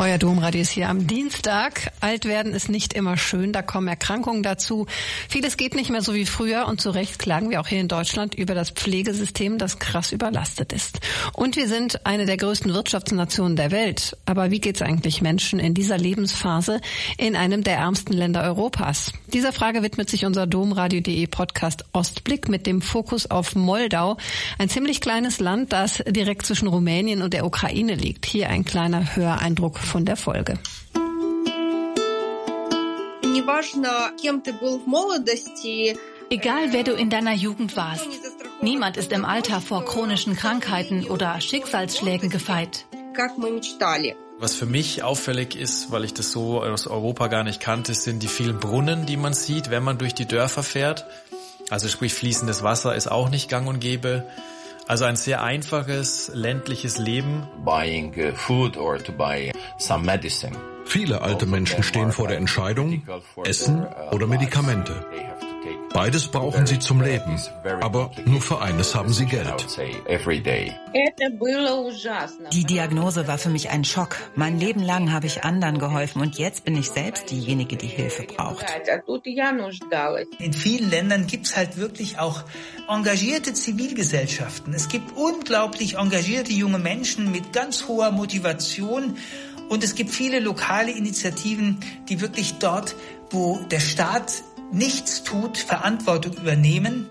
Euer Domradio ist hier am Dienstag. Alt werden ist nicht immer schön, da kommen Erkrankungen dazu. Vieles geht nicht mehr so wie früher und zu Recht klagen wir auch hier in Deutschland über das Pflegesystem, das krass überlastet ist. Und wir sind eine der größten Wirtschaftsnationen der Welt. Aber wie geht's eigentlich Menschen in dieser Lebensphase in einem der ärmsten Länder Europas? Dieser Frage widmet sich unser Domradio.de Podcast Ostblick mit dem Fokus auf Moldau. Ein ziemlich kleines Land, das direkt zwischen Rumänien und der Ukraine liegt. Hier ein kleiner Höreindruck von der Folge. Egal, wer du in deiner Jugend warst, niemand ist im Alter vor chronischen Krankheiten oder Schicksalsschlägen gefeit. Was für mich auffällig ist, weil ich das so aus Europa gar nicht kannte, sind die vielen Brunnen, die man sieht, wenn man durch die Dörfer fährt. Also sprich, fließendes Wasser ist auch nicht gang und gäbe. Also ein sehr einfaches, ländliches Leben. Buying food or to buy some medicine. Viele alte Menschen stehen vor der Entscheidung, Essen oder Medikamente. Beides brauchen sie zum Leben, aber nur für eines haben sie Geld. Die Diagnose war für mich ein Schock. Mein Leben lang habe ich anderen geholfen und jetzt bin ich selbst diejenige, die Hilfe braucht. In vielen Ländern gibt es halt wirklich auch engagierte Zivilgesellschaften. Es gibt unglaublich engagierte junge Menschen mit ganz hoher Motivation. Und es gibt viele lokale Initiativen, die wirklich dort, wo der Staat nichts tut, Verantwortung übernehmen.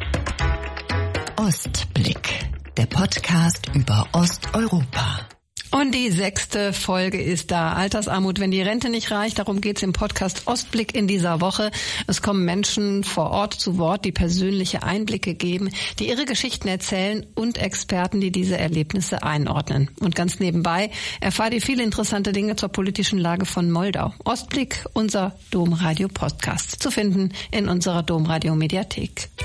Ostblick, der Podcast über Osteuropa. Und die 6. Folge ist da. Altersarmut, wenn die Rente nicht reicht. Darum geht's im Podcast Ostblick in dieser Woche. Es kommen Menschen vor Ort zu Wort, die persönliche Einblicke geben, die ihre Geschichten erzählen und Experten, die diese Erlebnisse einordnen. Und ganz nebenbei erfahrt ihr viele interessante Dinge zur politischen Lage von Moldau. Ostblick, unser Domradio Podcast, zu finden in unserer Domradio Mediathek.